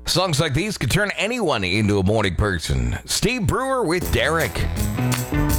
Songs like these could turn anyone into a morning person. Steve Brewer with Derek.